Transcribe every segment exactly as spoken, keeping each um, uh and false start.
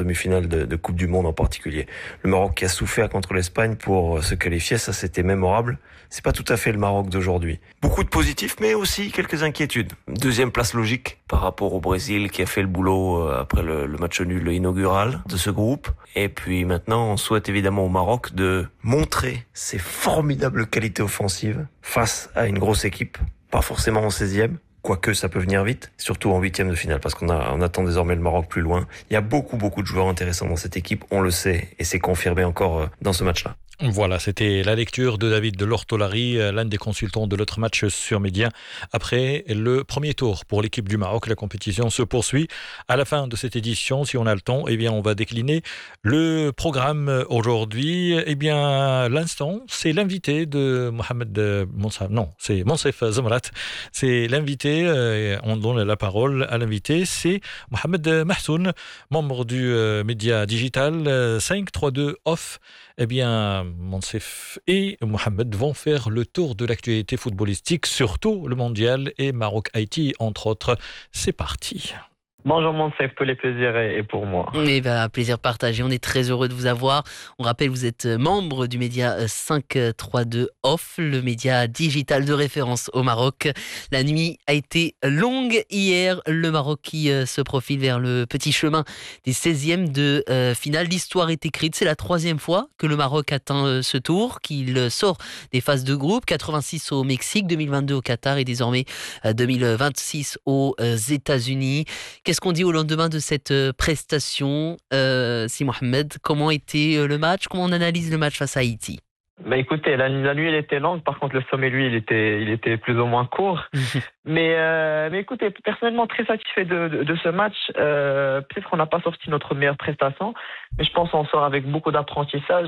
demi-finale de, de Coupe du Monde en particulier. Le Maroc qui a souffert contre l'Espagne pour se qualifier, ça c'était mémorable. C'est pas tout à fait le Maroc d'aujourd'hui. Beaucoup de positifs, mais aussi quelques inquiétudes. Deuxième place logique par rapport au Brésil qui a fait le boulot après le, le match nul inaugural de ce groupe. Et puis maintenant, on souhaite évidemment au Maroc de montrer ses formidables qualités offensives face à une grosse équipe, pas forcément en seizième. Quoique ça peut venir vite, surtout en huitième de finale, parce qu'on a, on attend désormais le Maroc plus loin. Il y a beaucoup, beaucoup de joueurs intéressants dans cette équipe, on le sait, et c'est confirmé encore dans ce match-là. Voilà, c'était la lecture de David de Lortolari, l'un des consultants de l'autre match sur Média. Après le premier tour pour l'équipe du Maroc, la compétition se poursuit. À la fin de cette édition, si on a le temps, eh bien, on va décliner le programme aujourd'hui. Eh bien, l'instant, c'est l'invité de Mohamed Monsaf. Non, c'est Monsef Zamrat. C'est l'invité. Euh, on donne la parole à l'invité. C'est Mohamed Mahsoun, membre du euh, Média Digital euh, cinq trois deux Off. Eh bien, Monsef et Mohamed vont faire le tour de l'actualité footballistique, surtout le mondial et Maroc-Haïti, entre autres. C'est parti. Bonjour Monsef, tous les plaisirs est pour moi. Eh ben, plaisir partagé, on est très heureux de vous avoir. On rappelle, vous êtes membre du média cinq trois deux Off, le média digital de référence au Maroc. La nuit a été longue hier, le Maroc qui se profile vers le petit chemin des seizièmes de euh, finale. L'histoire est écrite, c'est la troisième fois que le Maroc atteint euh, ce tour, qu'il sort des phases de groupe, quatre-vingt-six au Mexique, deux mille vingt-deux au Qatar et désormais euh, deux mille vingt-six aux euh, États-Unis. Qu'est-ce qu'on dit au lendemain de cette prestation, euh, Si Mohamed? Comment était le match? Comment on analyse le match face à Haïti? Bah écoutez, la, la nuit elle était longue, par contre le sommet lui il était, il était plus ou moins court. mais, euh, mais écoutez, personnellement très satisfait de, de, de ce match. Euh, peut-être qu'on n'a pas sorti notre meilleure prestation, mais je pense qu'on sort avec beaucoup d'apprentissage.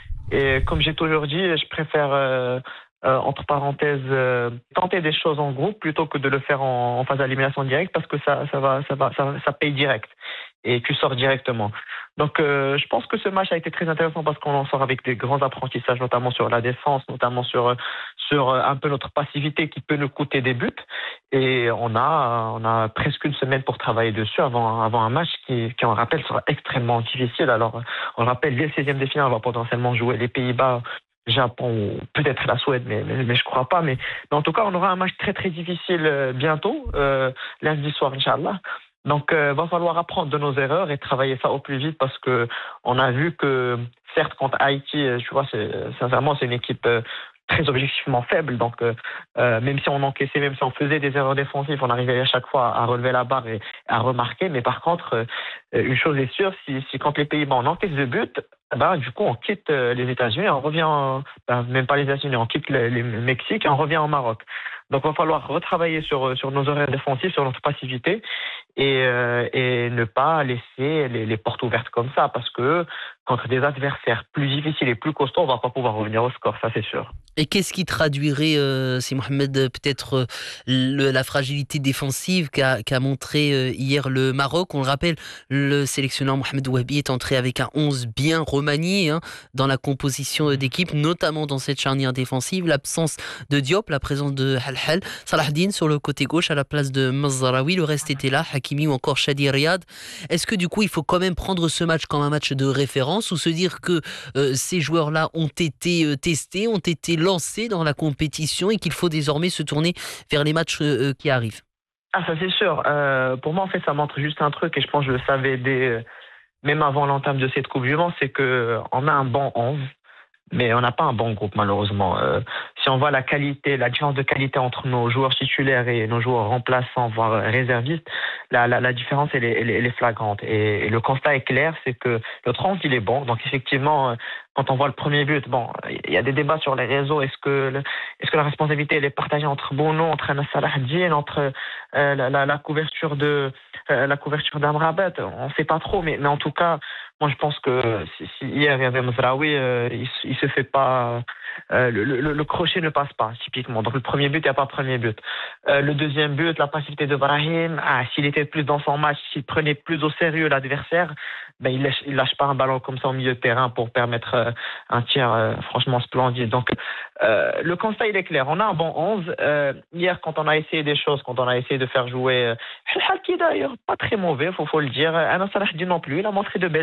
Et comme j'ai toujours dit, je préfère... Euh, Euh, entre parenthèses, euh, tenter des choses en groupe plutôt que de le faire en, en phase d'élimination directe parce que ça, ça va, ça va, ça, ça paye direct et tu sors directement. Donc, euh, je pense que ce match a été très intéressant parce qu'on en sort avec des grands apprentissages, notamment sur la défense, notamment sur sur un peu notre passivité qui peut nous coûter des buts. Et on a on a presque une semaine pour travailler dessus avant avant un match qui, qui on rappelle, sera extrêmement difficile. Alors, on rappelle dès le seizième de finale, on va potentiellement jouer les Pays-Bas, Japon ou peut-être la Suède, mais, mais, mais je crois pas. Mais, mais en tout cas, on aura un match très très difficile euh, bientôt, euh, lundi soir, Inch'Allah. Donc, il euh, va falloir apprendre de nos erreurs et travailler ça au plus vite parce que on a vu que, certes, contre Haïti, tu vois, c'est, sincèrement, c'est une équipe euh, très objectivement faible. Donc, euh, euh, même si on encaissait, même si on faisait des erreurs défensives, on arrivait à chaque fois à relever la barre et à remarquer. Mais par contre, euh, une chose est sûre, si, si quand les Pays-Bas on encaisse de buts, bah, du coup, on quitte euh, les États-Unis, on revient, en, ben, même pas les États-Unis, on quitte le, le Mexique et on revient au Maroc. Donc, il va falloir retravailler sur, sur nos horaires défensifs, sur notre passivité et, euh, et ne pas laisser les, les portes ouvertes comme ça parce que contre des adversaires plus difficiles et plus costauds, on ne va pas pouvoir revenir au score, ça c'est sûr. Et qu'est-ce qui traduirait, euh, si Mohamed, peut-être euh, le, la fragilité défensive qu'a, qu'a montré euh, hier le Maroc? On le rappelle, le sélectionneur Mohamed Ouabi est entré avec un onze bien remanié hein, dans la composition d'équipe, notamment dans cette charnière défensive. L'absence de Diop, la présence de Halhal, Salahdine sur le côté gauche à la place de Mazzaraoui, le reste était là, Hakimi ou encore Shadi Riyad. Est-ce que du coup, il faut quand même prendre ce match comme un match de référence ou se dire que euh, ces joueurs-là ont été euh, testés, ont été lancés dans la compétition et qu'il faut désormais se tourner vers les matchs euh, qui arrivent? Ah, ça c'est sûr. Euh, pour moi, en fait, ça montre juste un truc et je pense que je le savais dès, même avant l'entame de cette Coupe du Monde, c'est qu'on a un bon onze, mais on n'a pas un bon groupe malheureusement. Euh, si on voit la qualité, la différence de qualité entre nos joueurs titulaires et nos joueurs remplaçants, voire réservistes, la, la, la différence elle est, elle, est, elle est flagrante. Et, et le constat est clair, c'est que notre onze il est bon. Donc effectivement, quand on voit le premier but, bon, il y a des débats sur les réseaux. Est-ce que, le, est-ce que la responsabilité elle est partagée entre Bono, entre Anas Salahdine, entre euh, la, la, la couverture de euh, la couverture d'Amrabat? On ne sait pas trop, mais, mais en tout cas, moi je pense que si, si hier il y avait Mazraoui, euh, il, il se fait pas. Euh, le, le, le crochet ne passe pas typiquement. Donc le premier but, il n'y a pas de premier but. Euh, le deuxième but, la passivité de Brahim, ah, s'il était plus dans son match, s'il prenait plus au sérieux l'adversaire, ben il lâche, il lâche pas un ballon comme ça au milieu de terrain pour permettre euh, un tir euh, franchement splendide. Donc euh, le constat il est clair. On a un bon onze. Euh, hier quand on a essayé des choses, quand on a essayé de faire jouer, euh, qui d'ailleurs pas très mauvais, faut faut le dire. Anas Salahdine non plus, il a montré de belles